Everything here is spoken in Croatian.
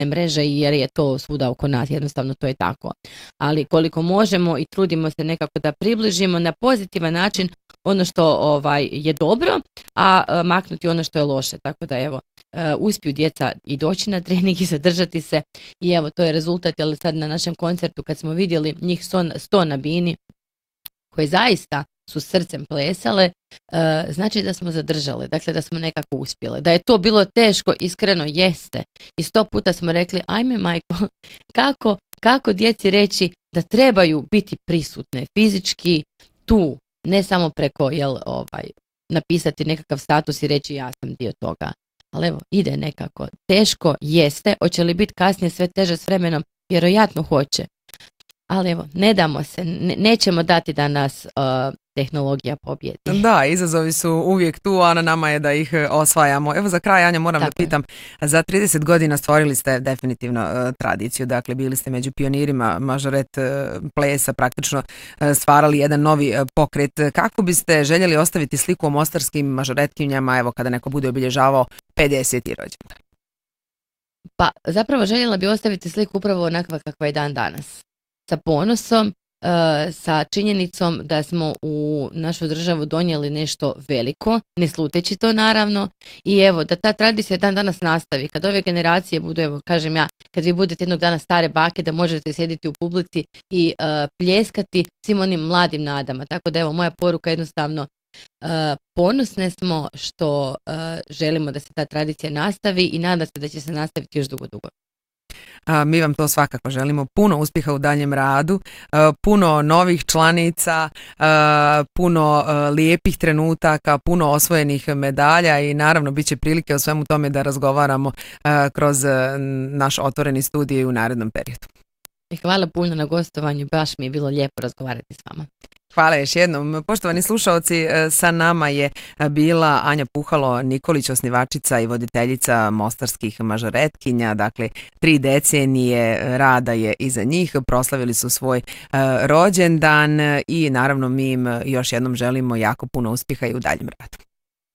mreže jer je to svuda oko nas, jednostavno to je tako. Ali koliko možemo i trudimo se nekako da približimo na pozitivan način ono što je dobro, a maknuti ono što je loše. Tako da evo, uspiju djeca i doći na trening i zadržati se i evo to je rezultat, jer sad na našem koncertu kad smo vidjeli njih 100 na bini koje zaista su srcem plesale, znači da smo zadržali, dakle da smo nekako uspjeli. Da je to bilo teško, iskreno jeste. I 100 puta smo rekli, ajme majko, kako djeci reći da trebaju biti prisutne fizički tu, ne samo preko napisati nekakav status i reći ja sam dio toga. Ali evo, ide nekako. Teško jeste, hoće li biti kasnije sve teže s vremenom? Vjerojatno hoće. Ali evo, ne damo se, nećemo dati da nas tehnologija pobjedi. Da, izazovi su uvijek tu, a na nama je da ih osvajamo. Evo za kraj, Anja, moram da pitam, za 30 godina stvorili ste definitivno tradiciju, dakle bili ste među pionirima mažoret plesa, praktično stvarali jedan novi pokret. Kako biste željeli ostaviti sliku o mostarskim mažoretkinjama, evo kada neko bude obilježavao 50. rođendan? Pa zapravo željela bi ostaviti sliku upravo onakva kakva je dan danas. Sa ponosom, sa činjenicom da smo u našu državu donijeli nešto veliko, ne sluteći to naravno, i evo da ta tradicija dan danas nastavi. Kad ove generacije budu, evo kažem ja, kad vi budete jednog dana stare bake, da možete sjediti u publici i pljeskati svim onim mladim nadama. Tako da evo moja poruka jednostavno, ponosne smo što želimo da se ta tradicija nastavi i nadam se da će se nastaviti još dugo. Mi vam to svakako želimo. Puno uspjeha u daljem radu, puno novih članica, puno lijepih trenutaka, puno osvojenih medalja i naravno bit će prilike o svemu tome da razgovaramo kroz naš otvoreni studij u narednom periodu. Hvala puno na gostovanju, baš mi je bilo lijepo razgovarati s vama. Hvala još jednom. Poštovani slušaoci, sa nama je bila Anja Puhalo-Nikolić, osnivačica i voditeljica mostarskih mažoretkinja. Dakle, 3 decenije rada je iza njih. Proslavili su svoj rođendan i naravno mi im još jednom želimo jako puno uspjeha i u daljem radu.